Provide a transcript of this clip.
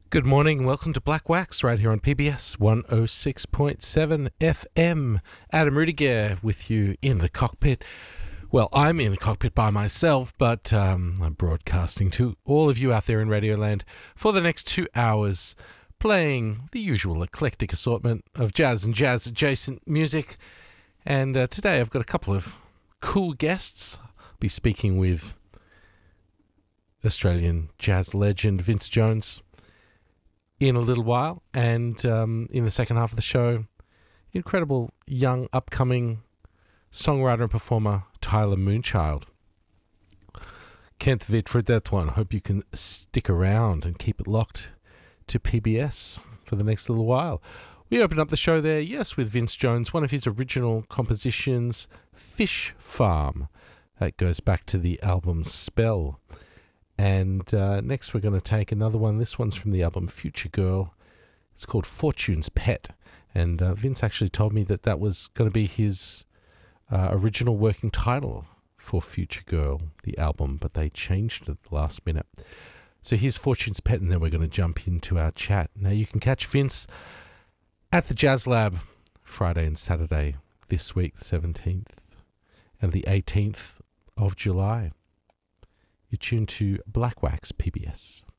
Good morning. Welcome to Black Wax right here on PBS 106.7 FM. Adam Rudiger with you in the cockpit. Well, I'm in the cockpit by myself, but I'm broadcasting to all of you out there in Radioland for the next 2 hours, playing the usual eclectic assortment of jazz and jazz-adjacent music. And today I've got a couple of cool guests. I'll be speaking with Australian jazz legend Vince Jones in a little while, and in the second half of the show, incredible young upcoming songwriter and performer Tyler Moonchild. Can't wait for that one. Hope you can stick around and keep it locked to PBS for the next little while. We opened up the show there, yes, with Vince Jones, one of his original compositions, Fish Farm. That goes back to the album Spell. And next we're going to take another one. This one's from the album Future Girl. It's called Fortune's Pet. And Vince actually told me that that was going to be his original working title for Future Girl, the album, but they changed it at the last minute. So here's Fortune's Pet, and then we're going to jump into our chat. Now you can catch Vince at the Jazz Lab Friday and Saturday this week, the 17th and the 18th of July. You're tuned to Black Wax PBS.